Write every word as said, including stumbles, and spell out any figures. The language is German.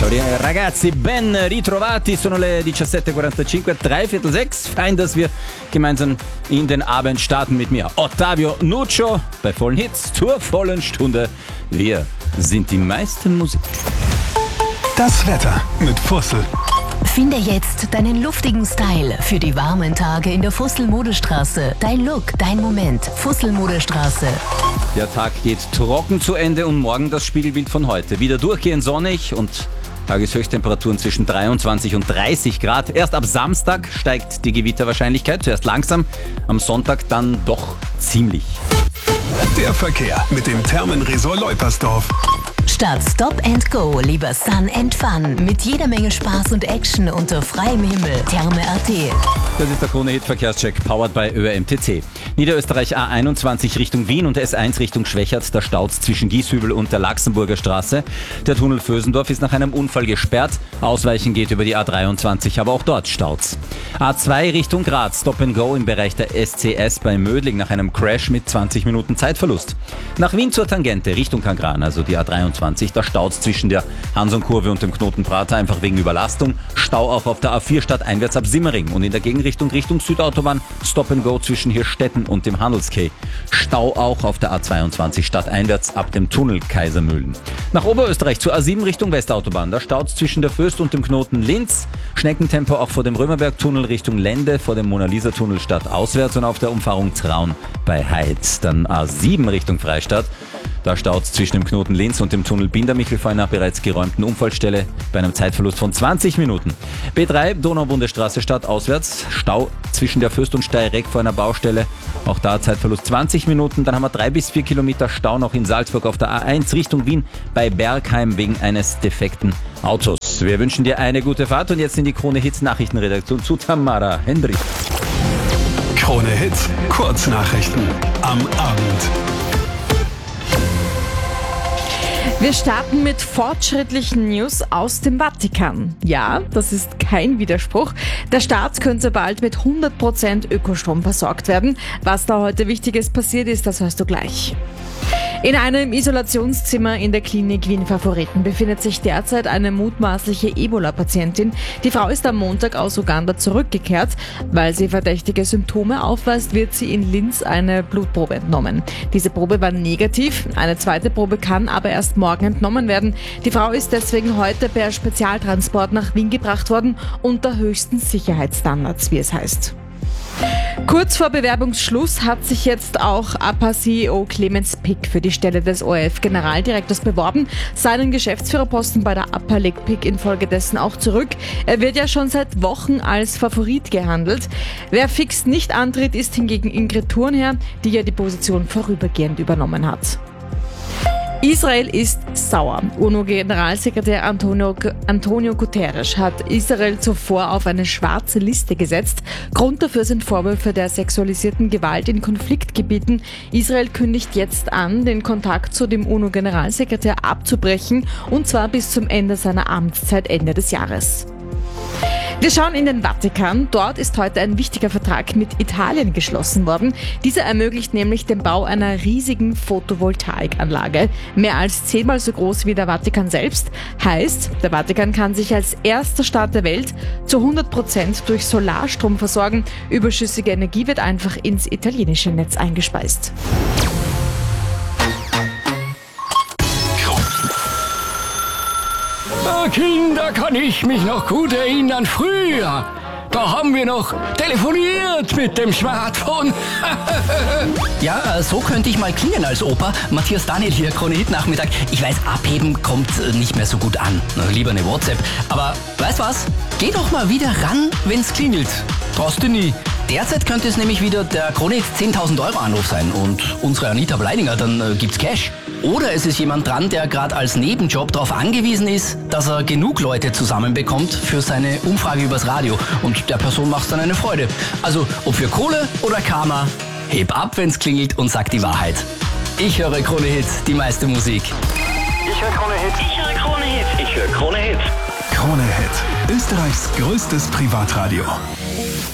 Ciao ragazzi, ben ritrovati, sono le diciassette e quarantacinque, drei Viertel sechs. Fein, dass wir gemeinsam in den Abend starten mit mir. Ottavio Nuccio bei vollen Hits zur vollen Stunde. Wir sind die meisten Musik. Das Wetter mit Fussel. Finde jetzt deinen luftigen Style für die warmen Tage in der Fussel-Modestraße. Dein Look, dein Moment. Fussel-Modestraße. Der Tag geht trocken zu Ende und morgen das Spiegelbild von heute. Wieder durchgehend sonnig und Tageshöchsttemperaturen zwischen dreiundzwanzig und dreißig Grad. Erst ab Samstag steigt die Gewitterwahrscheinlichkeit. Zuerst langsam, am Sonntag dann doch ziemlich. Der Verkehr mit dem Thermenresort Leupersdorf. Statt Stop and Go, lieber Sun and Fun. Mit jeder Menge Spaß und Action unter freiem Himmel. Therme Punkt a t. Das ist der Krone-Hit-Verkehrscheck, powered by Ö R M T C. Niederösterreich A einundzwanzig Richtung Wien und S eins Richtung Schwächert. Da staut's zwischen Gieshübel und der Laxenburger Straße. Der Tunnel Vösendorf ist nach einem Unfall gesperrt. Ausweichen geht über die A dreiundzwanzig, aber auch dort staut's. A zwei Richtung Graz, Stop and Go im Bereich der S C S bei Mödling nach einem Crash mit zwanzig Minuten Zeitverlust. Nach Wien zur Tangente Richtung Kangran, also die A dreiundzwanzig, da staut's zwischen der Hansonkurve und dem Knoten Prater einfach wegen Überlastung. Stau auch auf der A vier stadteinwärts ab Simmering und in der Gegenrichtung Richtung Südautobahn Stop and Go zwischen Hirstetten und dem Handelskay. Stau auch auf der A zweiundzwanzig stadteinwärts ab dem Tunnel Kaisermühlen. Nach Oberösterreich zur A sieben Richtung Westautobahn, da staut's zwischen der Föst und dem Knoten Linz. Schneckentempo auch vor dem Römerberg-Tunnel Richtung Lende, vor dem Mona-Lisa-Tunnel stadtauswärts und auf der Umfahrung Traun bei Heiz. Dann A sieben Richtung Freistadt. Da staut's zwischen dem Knoten Linz und dem Tunnel Bindermichel vor einer bereits geräumten Unfallstelle bei einem Zeitverlust von zwanzig Minuten. B drei Donaubundesstraße stadtauswärts, Stau zwischen der Föst und Steyrek vor einer Baustelle. Auch da Zeitverlust zwanzig Minuten. Dann haben wir drei bis vier Kilometer Stau noch in Salzburg auf der A eins Richtung Wien bei Bergheim wegen eines defekten Autos. Wir wünschen dir eine gute Fahrt und jetzt in die Krone Hits Nachrichtenredaktion zu Tamara Hendrich. Krone Hits, Kurznachrichten am Abend. Wir starten mit fortschrittlichen News aus dem Vatikan. Ja, das ist kein Widerspruch. Der Staat könnte bald mit hundert Prozent Ökostrom versorgt werden. Was da heute Wichtiges passiert ist, das hörst du gleich. In einem Isolationszimmer in der Klinik Wien Favoriten befindet sich derzeit eine mutmaßliche Ebola-Patientin. Die Frau ist am Montag aus Uganda zurückgekehrt. Weil sie verdächtige Symptome aufweist, wird sie in Linz eine Blutprobe entnommen. Diese Probe war negativ. Eine zweite Probe kann aber erst morgen entnommen werden. Die Frau ist deswegen heute per Spezialtransport nach Wien gebracht worden, unter höchsten Sicherheitsstandards, wie es heißt. Kurz vor Bewerbungsschluss hat sich jetzt auch A P A-C E O Clemens Pick für die Stelle des O R F-Generaldirektors beworben. Seinen Geschäftsführerposten bei der A P A legt Pick infolgedessen auch zurück. Er wird ja schon seit Wochen als Favorit gehandelt. Wer fix nicht antritt, ist hingegen Ingrid Thurnherr, die ja die Position vorübergehend übernommen hat. Israel ist sauer. UNO-Generalsekretär Antonio, Antonio Guterres hat Israel zuvor auf eine schwarze Liste gesetzt. Grund dafür sind Vorwürfe der sexualisierten Gewalt in Konfliktgebieten. Israel kündigt jetzt an, den Kontakt zu dem UNO-Generalsekretär abzubrechen, und zwar bis zum Ende seiner Amtszeit Ende des Jahres. Wir schauen in den Vatikan. Dort ist heute ein wichtiger Vertrag mit Italien geschlossen worden. Dieser ermöglicht nämlich den Bau einer riesigen Photovoltaikanlage. Mehr als zehnmal so groß wie der Vatikan selbst. Heißt, der Vatikan kann sich als erster Staat der Welt zu hundert Prozent durch Solarstrom versorgen. Überschüssige Energie wird einfach ins italienische Netz eingespeist. Kinder, kann ich mich noch gut erinnern, früher. Da haben wir noch telefoniert mit dem Smartphone. Ja, so könnte ich mal klingen als Opa. Matthias Daniel hier, Krone Hit Nachmittag. Ich weiß, abheben kommt nicht mehr so gut an. Na, lieber eine WhatsApp. Aber weißt was? Geh doch mal wieder ran, wenn's klingelt. Traust du nie. Derzeit könnte es nämlich wieder der Krone Hit zehntausend Euro Anruf sein und unsere Anita Bleidinger, dann äh, gibt's Cash. Oder es ist jemand dran, der gerade als Nebenjob darauf angewiesen ist, dass er genug Leute zusammenbekommt für seine Umfrage übers Radio. Und der Person macht's dann eine Freude. Also, ob für Kohle oder Karma, heb ab, wenn's klingelt und sag die Wahrheit. Ich höre Krone Hit, die meiste Musik. Ich höre Krone Hit. Ich höre Krone Hit. Ich höre Krone Hit. Krone Hit, Österreichs größtes Privatradio.